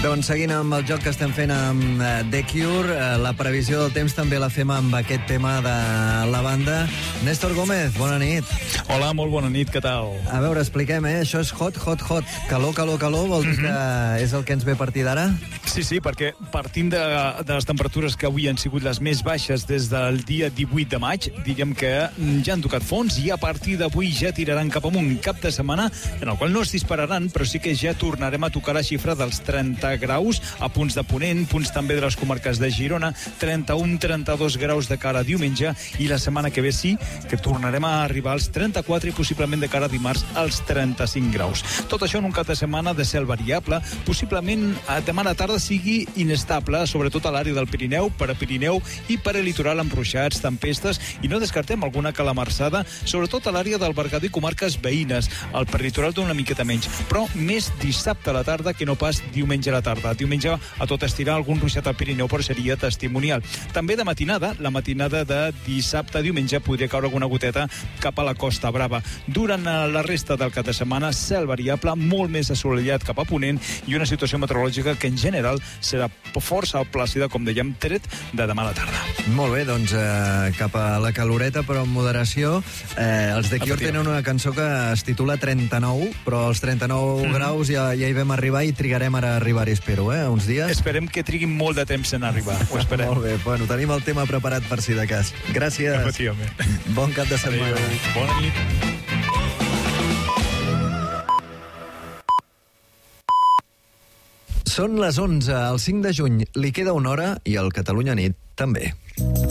Doncs seguint amb el joc que estem fent amb The Cure, la previsió del temps també la fem amb aquest tema de la banda. Néstor Gómez, bona nit. Hola, molt bona nit, què tal? A veure, expliquem, això és hot, hot, hot. Calor, calor, calor, vol dir que és el que ens ve a partir d'ara? Sí, perquè partint de les temperatures que avui han sigut les més baixes des del dia 18 de maig, diríem que ja han tocat fons i a partir d'avui ja tiraran cap amunt cap de setmana, en el qual no es dispararan, però sí que ja tornarem a tocar la xifra dels 30 graus a punts de Ponent, punts també de les comarques de Girona, 31-32 graus de cara a diumenge, i la setmana que ve sí que tornarem a arribar als 34 i possiblement de cara a dimarts als 35 graus. Tot això en un cap de setmana de cel variable, possiblement demà a la tarda sigui inestable, sobretot a l'àrea del Pirineu, per a Pirineu i per a litoral amb ruixats, tempestes, i no descartem alguna calamarsada, sobretot a l'àrea del Berguedà i comarques veïnes. Al peritoral d'una miqueta menys, però més dissabte a la tarda que no pas diumenge a la tarda. Diumenge a tot estirar algun ruixat al Pirineu, però seria testimonial. També de matinada, la matinada de dissabte a diumenge podria caure alguna goteta cap a la Costa Brava. Durant la resta del cap de setmana, cel variable, molt més assolellat cap a Ponent i una situació meteorològica que en general serà força plàcida, com dèiem, tret de demà a la tarda. Molt bé, doncs cap a la caloreta, però amb moderació. Els The Cure tenen una cançó que es titula 39, però els 39 graus ja hi vam arribar i trigarem ara a arribar-hi, espero, uns dies. Esperem que triguin molt de temps en arribar, ho esperem. Molt bé, bueno, tenim el tema preparat per si de cas. Gràcies. Efectivament. Bon cap de setmana. Adéu. Bona nit. Són les 11, el 5 de juny. Li queda una hora i el Catalunya Nit també.